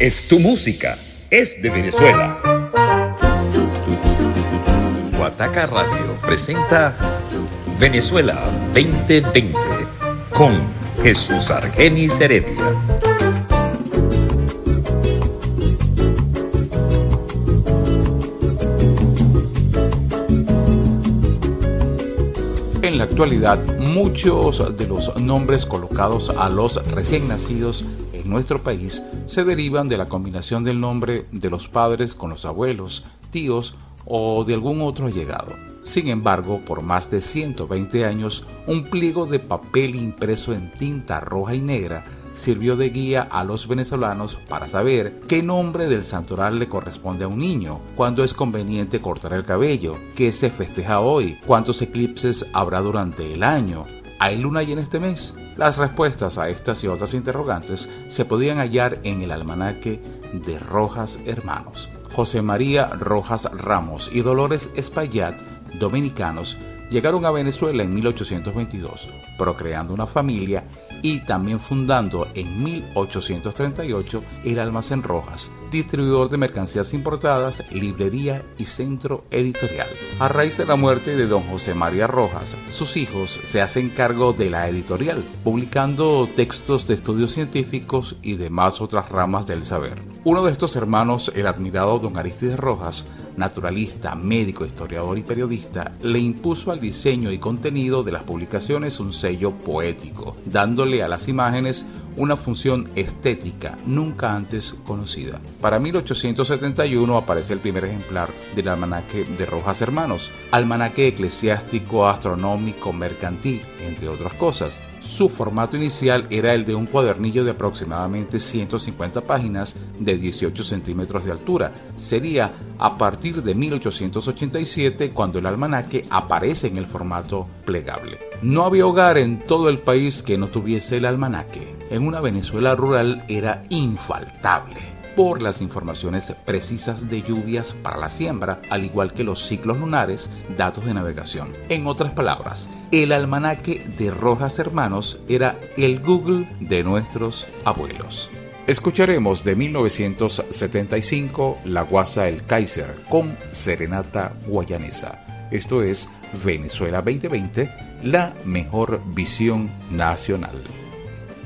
Es tu música, es de Venezuela. Guataca Radio presenta Venezuela 2020 con Jesús Argenis Heredia. En la actualidad, muchos de los nombres colocados a los recién nacidos en nuestro país se derivan de la combinación del nombre de los padres con los abuelos, tíos o de algún otro allegado. Sin embargo, por más de 120 años, un pliego de papel impreso en tinta roja y negra sirvió de guía a los venezolanos para saber qué nombre del santoral le corresponde a un niño, cuándo es conveniente cortar el cabello, qué se festeja hoy, cuántos eclipses habrá durante el año, ¿hay luna llena este mes? Las respuestas a estas y otras interrogantes se podían hallar en el almanaque de Rojas Hermanos. José María Rojas Ramos y Dolores Espaillat, dominicanos, llegaron a Venezuela en 1822, procreando una familia y también fundando en 1838 el Almacén Rojas, distribuidor de mercancías importadas, librería y centro editorial. A raíz de la muerte de don José María Rojas, sus hijos se hacen cargo de la editorial, publicando textos de estudios científicos y demás otras ramas del saber. Uno de estos hermanos, el admirado don Aristides Rojas, naturalista, médico, historiador y periodista, le impuso al diseño y contenido de las publicaciones un sello poético, dándole a las imágenes una función estética nunca antes conocida. Para 1871 aparece el primer ejemplar del almanaque de Rojas Hermanos, almanaque eclesiástico, astronómico, mercantil, entre otras cosas. Su formato inicial era el de un cuadernillo de aproximadamente 150 páginas de 18 centímetros de altura. Sería a partir de 1887 cuando el almanaque aparece en el formato plegable. No había hogar en todo el país que no tuviese el almanaque. En una Venezuela rural era infaltable por las informaciones precisas de lluvias para la siembra, al igual que los ciclos lunares, datos de navegación. En otras palabras, el almanaque de Rojas Hermanos era el Google de nuestros abuelos. Escucharemos de 1975 La Guasa El Kaiser con Serenata Guayanesa. Esto es Venezuela 2020, la mejor visión nacional.